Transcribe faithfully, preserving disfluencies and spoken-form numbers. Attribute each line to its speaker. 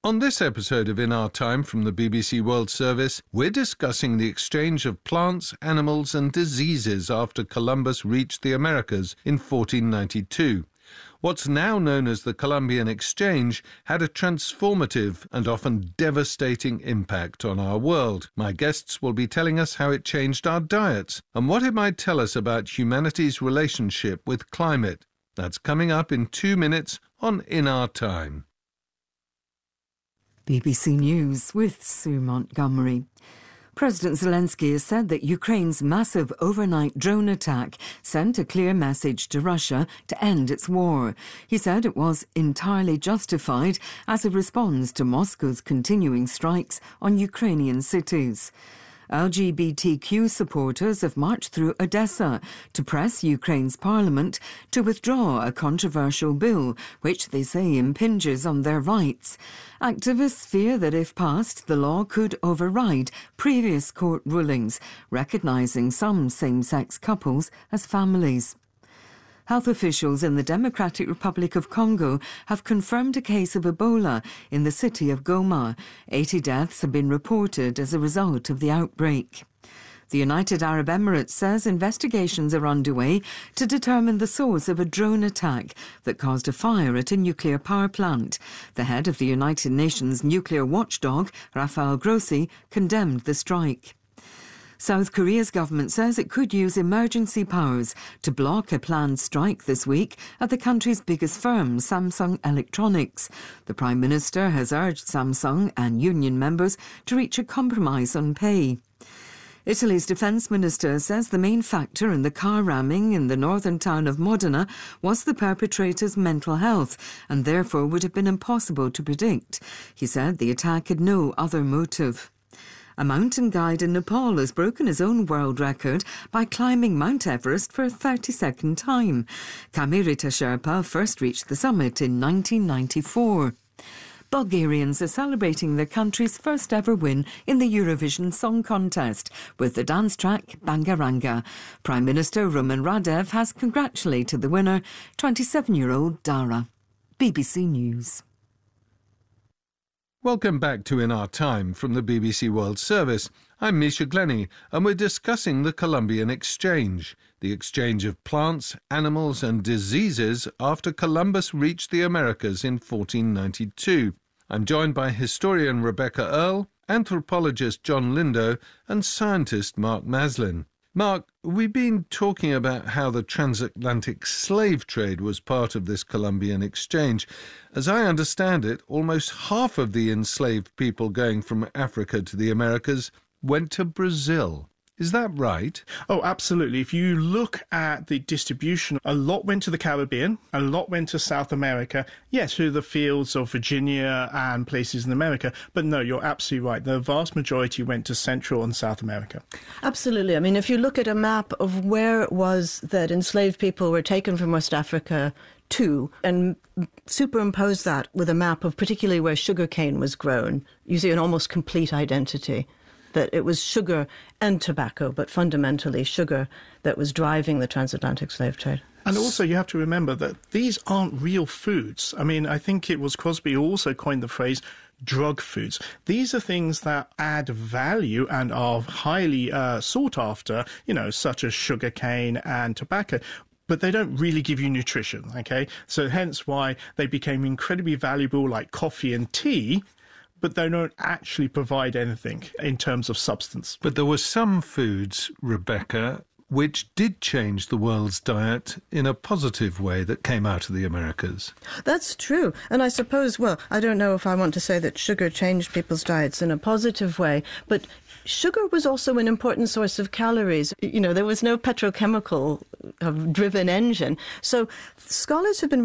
Speaker 1: On this episode of In Our Time from the B B C World Service, we're discussing the exchange of plants, animals and diseases after Columbus reached the Americas in fourteen ninety-two. What's now known as the Columbian Exchange had a transformative and often devastating impact on our world. My guests will be telling us how it changed our diets and what it might tell us about humanity's relationship with climate. That's coming up in two minutes on In Our Time.
Speaker 2: B B C News with Sue Montgomery. President Zelensky has said that Ukraine's massive overnight drone attack sent a clear message to Russia to end its war. He said it was entirely justified as a response to Moscow's continuing strikes on Ukrainian cities. L G B T Q supporters have marched through Odessa to press Ukraine's parliament to withdraw a controversial bill which they say impinges on their rights. Activists fear that if passed, the law could override previous court rulings, recognising some same-sex couples as families. Health officials in the Democratic Republic of Congo have confirmed a case of Ebola in the city of Goma. eighty deaths have been reported as a result of the outbreak. The United Arab Emirates says investigations are underway to determine the source of a drone attack that caused a fire at a nuclear power plant. The head of the United Nations nuclear watchdog, Rafael Grossi, condemned the strike. South Korea's government says it could use emergency powers to block a planned strike this week at the country's biggest firm, Samsung Electronics. The Prime Minister has urged Samsung and union members to reach a compromise on pay. Italy's defence minister says the main factor in the car ramming in the northern town of Modena was the perpetrator's mental health and therefore would have been impossible to predict. He said the attack had no other motive. A mountain guide in Nepal has broken his own world record by climbing Mount Everest for a thirty-second time. Kamirita Sherpa first reached the summit in nineteen ninety-four. Bulgarians are celebrating their country's first ever win in the Eurovision Song Contest with the dance track Bangaranga. Prime Minister Rumen Radev has congratulated the winner, twenty-seven-year-old Dara. B B C News.
Speaker 1: Welcome back to In Our Time from the B B C World Service. I'm Misha Glenny, and we're discussing the Columbian Exchange, the exchange of plants, animals and diseases after Columbus reached the Americas in fourteen ninety-two. I'm joined by historian Rebecca Earle, anthropologist John Lindo and scientist Mark Maslin. Mark, we've been talking about how the transatlantic slave trade was part of this Columbian exchange. As I understand it, almost half of the enslaved people going from Africa to the Americas went to Brazil. Is that right?
Speaker 3: Oh, absolutely. If you look at the distribution, a lot went to the Caribbean, a lot went to South America, yes, through the fields of Virginia and places in America. But no, you're absolutely right. The vast majority went to Central and South America.
Speaker 4: Absolutely. I mean, if you look at a map of where it was that enslaved people were taken from West Africa to, and superimpose that with a map of particularly where sugarcane was grown, you see an almost complete identity. That it was sugar and tobacco, but fundamentally sugar that was driving the transatlantic slave trade.
Speaker 3: And also you have to remember that these aren't real foods. I mean, I think it was Crosby who also coined the phrase drug foods. These are things that add value and are highly uh, sought after, you know, such as sugarcane and tobacco. But they don't really give you nutrition, okay? So hence why they became incredibly valuable, like coffee and tea, but they don't actually provide anything in terms of substance.
Speaker 1: But there were some foods, Rebecca, which did change the world's diet in a positive way that came out of the Americas.
Speaker 4: That's true. And I suppose, well, I don't know if I want to say that sugar changed people's diets in a positive way, but sugar was also an important source of calories. You know, there was no petrochemical-driven engine. So scholars have been